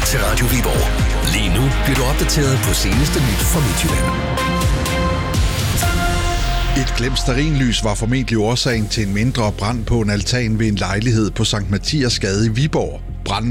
til Radio Viborg. Lige nu bliver du opdateret på seneste nyt fra Midtjylland. Et glemt stearinlys var formentlig årsagen til en mindre brand på en altan ved en lejlighed på Sankt Mathias Gade i Viborg. Branden